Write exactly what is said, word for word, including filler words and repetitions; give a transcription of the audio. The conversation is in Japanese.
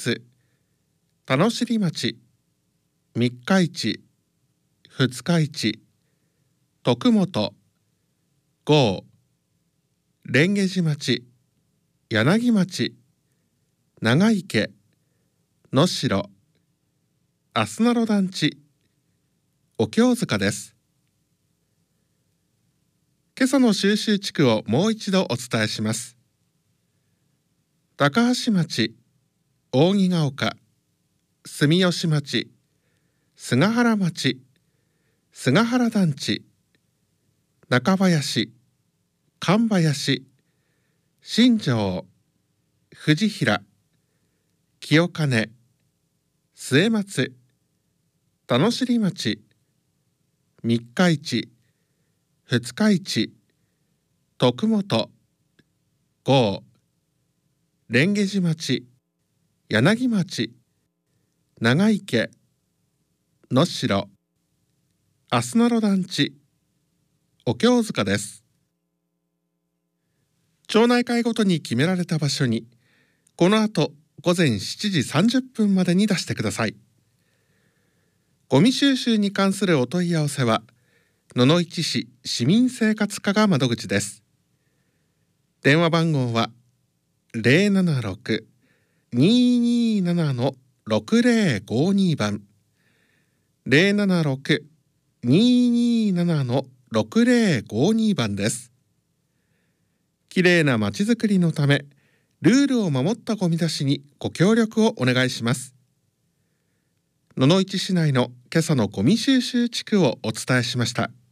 つ、田野尻町、三日市、二日市、徳本、郷、蓮華寺町、柳町、長池、能代、あすなろ団地、お経塚です。今朝の収集地区をもう一度お伝えします。高橋町、扇ヶ丘、住吉町、菅原町、菅原団地、中林、神林、新庄、藤平、清金、末松、田野尻町、三日市、二日市、徳本、郷、蓮華寺町、柳町、長池、能代、あすなろ団地、お経塚です。町内会ごとに決められた場所に、この後午前しちじさんじゅっぷんまでに出してください。ゴミ収集に関するお問い合わせは、野々市市市民生活課が窓口です。電話番号は ゼロななろく にーにーなな ろくぜろごに 番 ゼロななろく にーにーなな ろくぜろごに 番です。きれいなまちづくりのため、ルールを守ったゴミ出しにご協力をお願いします。野々市市内の今朝のゴミ収集地区をお伝えしました。